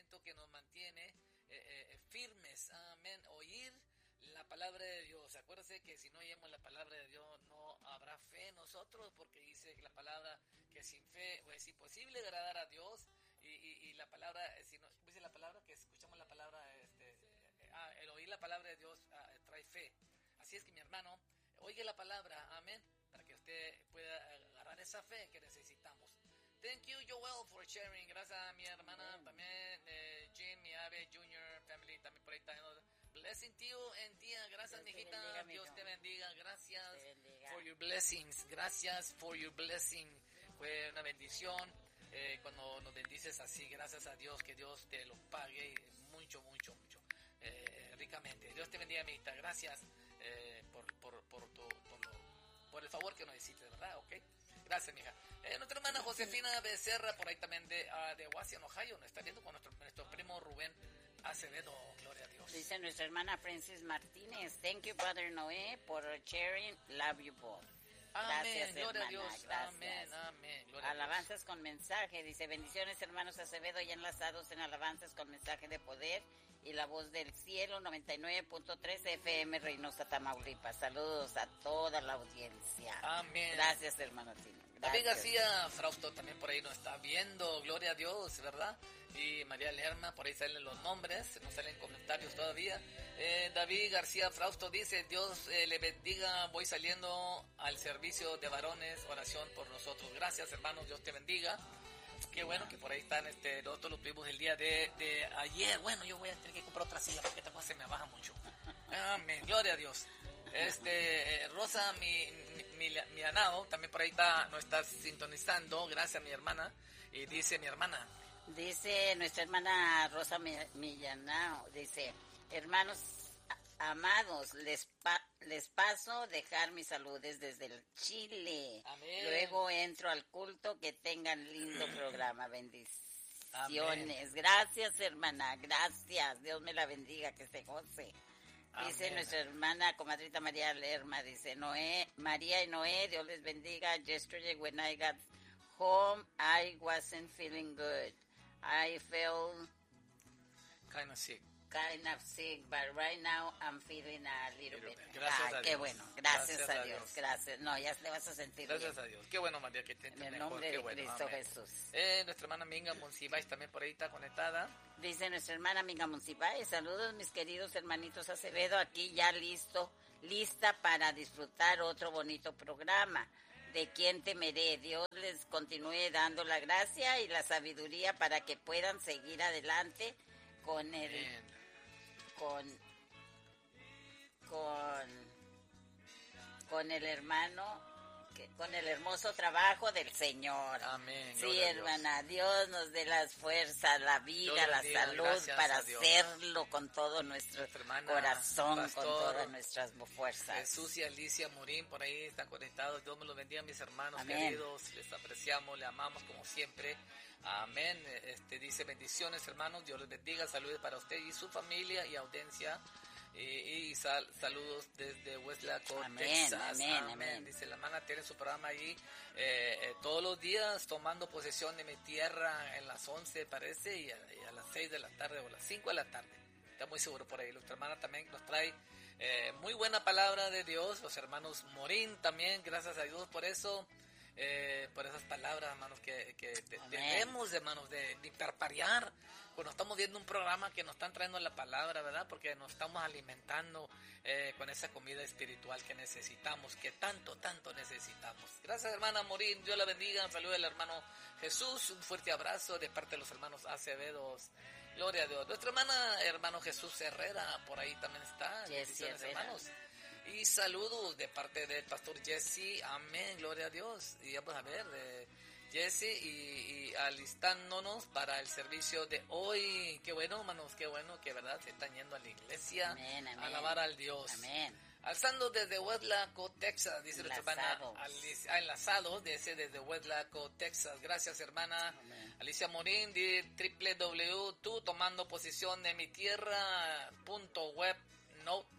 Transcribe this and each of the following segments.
fundamento que nos mantiene firmes, amén, oír la palabra de Dios. Acuérdense que si no oímos la palabra de Dios no habrá fe en nosotros, porque dice que la palabra que sin fe es imposible agradar a Dios, y la palabra, si no, dice la palabra que escuchamos la palabra, el oír la palabra de Dios trae fe. Así es que mi hermano, oiga la palabra, amén, para que usted pueda agarrar esa fe que necesitamos. Thank you, Joel, for sharing. Gracias a mi hermana también, Jim, mi ave, Junior, family, también por ahí está. Blessing, tío, en tía. Gracias, mijita. Dios te bendiga. Gracias for your blessings. Gracias for your blessing. Fue una bendición cuando nos bendices así. Gracias a Dios, que Dios te lo pague mucho, mucho, mucho. Ricamente. Dios te bendiga, mijita. Gracias por el favor que nos hiciste, de verdad, ¿ok? Gracias, mija. Nuestra hermana Josefina Becerra, por ahí también de Washington, Ohio, nos está viendo con nuestro primo Rubén Acevedo. Gloria a Dios. Dice nuestra hermana Francis Martínez, thank you, Brother Noé, por sharing. Love you both. Amén, gracias, gloria hermana, a Dios. gracias. Amén, amén. Gloria Alabanzas a Dios. con mensaje, dice, bendiciones hermanos Acevedo, ya enlazados en Alabanzas con mensaje de poder y la voz del cielo, 99.3 FM, Reynosa, Tamaulipas. Saludos a toda la audiencia. Amén. Gracias, hermano Tino. David García Frausto también por ahí nos está viendo, gloria a Dios, ¿verdad? Y María Lerma, por ahí salen los nombres, no salen comentarios todavía. David García Frausto dice, Dios le bendiga, voy saliendo al servicio de varones, oración por nosotros. Gracias, hermanos, Dios te bendiga. Qué bueno que por ahí están, nosotros lo tuvimos el día de ayer. Bueno, yo voy a tener que comprar otra silla porque esta cosa se me baja mucho. Amén, gloria a Dios. Rosa Mianao también por ahí nos está sintonizando. Gracias, mi hermana. Y dice mi hermana. Dice nuestra hermana Rosa Millanao, dice, hermanos amados, les paso dejar mis saludes desde el Chile. Amén. Luego entro al culto, que tengan lindo programa, bendiciones. Amén. Gracias, hermana, gracias. Dios me la bendiga, que se goce. Dice Amén. nuestra hermana comadrita María Lerma, dice, María y Noé, Dios les bendiga. Yesterday when I got home, I wasn't feeling good. I felt Kind of sick, but right now I'm feeling a little bit. Gracias a qué Dios. bueno, gracias a Dios, gracias. No, ya te vas a sentir gracias bien. a Dios. Qué bueno, María, que te En el mejor. nombre Qué de bueno. Cristo Amén. Jesús. Nuestra hermana Minga Monsiváis también por ahí está conectada. Dice nuestra hermana amiga Monsiváis, saludos mis queridos hermanitos Acevedo, aquí ya lista para disfrutar otro bonito programa. ¿De quién temeré? Dios les continúe dando la gracia y la sabiduría para que puedan seguir adelante con el Amén. con el hermano, con el hermoso trabajo del Señor. Amén. Sí, Gloria a Dios. hermana, Dios nos dé las fuerzas, la vida, Dios la bendiga, salud gracias para a Dios. hacerlo con todo nuestro Nuestra hermana, corazón, pastor, con todas nuestras fuerzas. Jesús y Alicia Morín por ahí están conectados. Dios me los bendiga, mis hermanos Amén. queridos. Les apreciamos, les amamos como siempre. Amén. Dice bendiciones, hermanos. Dios les bendiga. Saludos para usted y su familia y audiencia. Y saludos desde Westlaco, Amén, Texas. amén, amén. Dice la hermana tiene su programa ahí todos los días tomando posesión de mi tierra en las 11 parece y a las 6 de la tarde o las 5 de la tarde. Está muy seguro por ahí. Nuestra hermana también nos trae muy buena palabra de Dios. Los hermanos Morín también, gracias a Dios por eso. Por esas palabras, hermanos, que debemos, hermanos, de parparear cuando estamos viendo un programa que nos están trayendo la palabra, ¿verdad? Porque nos estamos alimentando con esa comida espiritual que necesitamos, que tanto necesitamos. Gracias, hermana Morín, Dios la bendiga. Un saludo al hermano Jesús, un fuerte abrazo de parte de los hermanos Acevedos. Gloria a Dios. Nuestra hermano Jesús Herrera, por ahí también está. Bendiciones, hermanos. Y saludos de parte del pastor Jesse, amén, gloria a Dios. Y vamos a ver, Jesse y alistándonos para el servicio de hoy. Qué bueno, hermanos, qué bueno que verdad se están yendo a la iglesia, amén, amén. a alabar al Dios. Amén. Alzando desde Westlaco, Texas, dice nuestra hermana enlazado desde Westlaco, Texas. Gracias, hermana. Amén. Alicia Morín de www.tú tomando posesión de mi tierra.webnote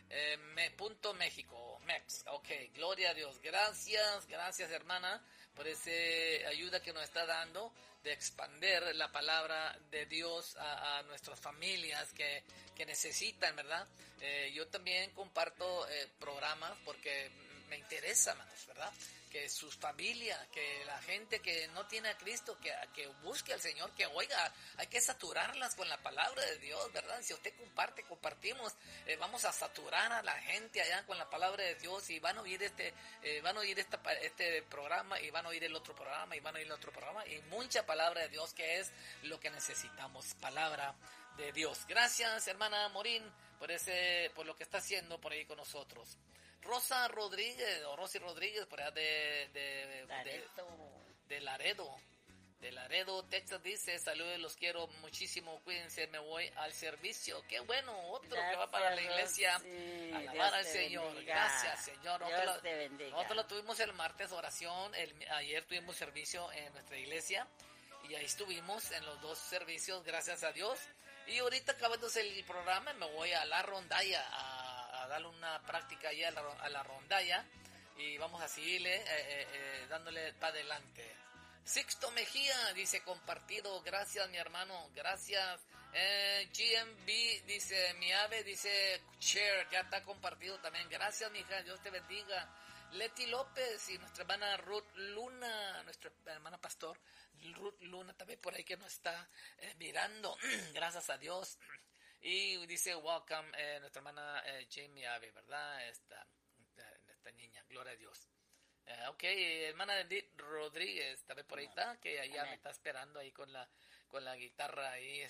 punto México, Mex. Ok, gloria a Dios. Gracias hermana por esa ayuda que nos está dando de expander la palabra de Dios a nuestras familias que necesitan, ¿verdad? Yo también comparto programas porque me interesa, hermanos, ¿verdad? Que sus familias, que la gente que no tiene a Cristo, que busque al Señor, que oiga, hay que saturarlas con la palabra de Dios, ¿verdad? Si usted compartimos, vamos a saturar a la gente allá con la palabra de Dios y van a oír este programa y van a oír el otro programa y van a oír el otro programa y mucha palabra de Dios que es lo que necesitamos, palabra de Dios. Gracias, hermana Morín, por lo que está haciendo por ahí con nosotros. Rosa Rodríguez, o Rosy Rodríguez, por allá de Laredo, Texas, dice: saludos, los quiero muchísimo, cuídense, me voy al servicio. Qué bueno, otro gracias, que va para la iglesia, sí, alabar al Señor. Bendiga. Gracias, Señor. Nosotros lo tuvimos el martes, oración, ayer tuvimos servicio en nuestra iglesia, y ahí estuvimos en los dos servicios, gracias a Dios. Y ahorita acabándose el programa, me voy a la rondalla, a darle una práctica allá a la rondalla, y vamos a seguirle dándole para adelante. Sixto Mejía dice: compartido, gracias mi hermano, gracias. GMB dice: mi ave, dice share, ya está compartido también, gracias mi hija, Dios te bendiga. Leti López y nuestra hermana Ruth Luna, nuestra hermana pastor Ruth Luna también por ahí que nos está mirando, gracias a Dios. Y dice: welcome, nuestra hermana Jamie Ave, ¿verdad? Esta niña, gloria a Dios. Ok, hermana Edith Rodríguez, también por ahí está, que allá me está esperando ahí con la guitarra ahí,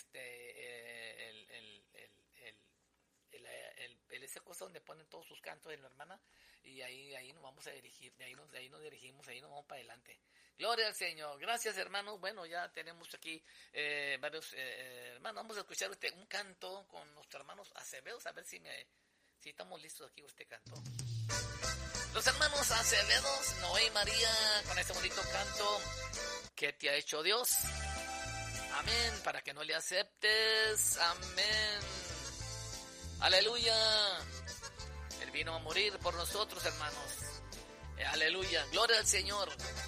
esa cosa donde ponen todos sus cantos de la hermana, y ahí nos vamos a dirigir, de ahí nos dirigimos, ahí nos vamos para adelante. Gloria al Señor. Gracias, hermanos. Bueno, ya tenemos aquí varios hermanos. Vamos a escuchar un canto con nuestros hermanos Acevedos, a ver si estamos listos aquí con este canto. Los hermanos Acevedos, Noé y María, con este bonito canto, ¿qué te ha hecho Dios? Amén, para que no le aceptes, amén. Aleluya. Él vino a morir por nosotros, hermanos. Aleluya, gloria al Señor.